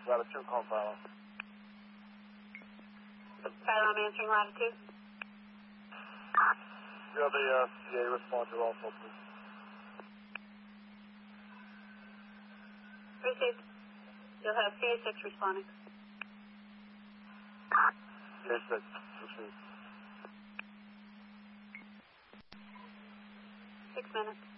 Latitude, call Phylum. Phylum answering latitude. You have the CA responder also, please. Received. You'll have CA6 responding. CA6, received. 6 minutes.